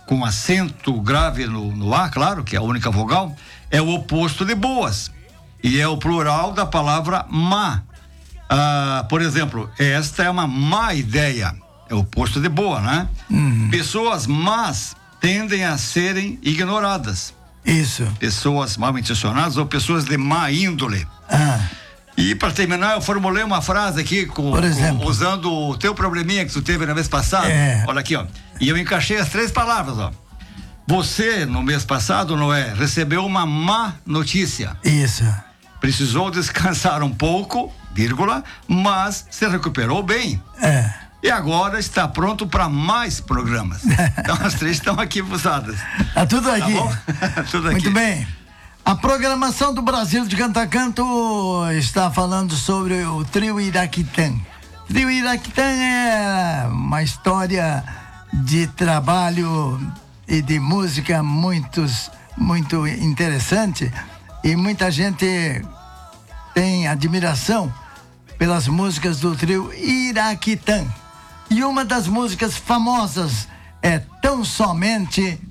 com acento grave no A, claro, que é a única vogal, é o oposto de boas. E é o plural da palavra má. Por exemplo, esta é uma má ideia. É o oposto de boa, né? Pessoas más tendem a serem ignoradas. Isso. Pessoas mal intencionadas ou pessoas de má índole. E para terminar, eu formulei uma frase aqui por exemplo, usando o teu probleminha que tu teve na vez passada. Olha aqui, ó. E eu encaixei as 3 palavras, ó. Você, no mês passado, Noé, recebeu uma má notícia. Isso. Precisou descansar um pouco, vírgula, mas se recuperou bem. E agora está pronto para mais programas. Então as 3 estão aqui usadas. Tá tudo aqui. Tá bom? Tudo aqui. Muito bem. A programação do Brasil de Canta Canto está falando sobre o Trio Iraquitã. O Trio Iraquitã é uma história de trabalho e de música muito interessante, e muita gente tem admiração pelas músicas do Trio Iraquitã. E uma das músicas famosas é Tão Somente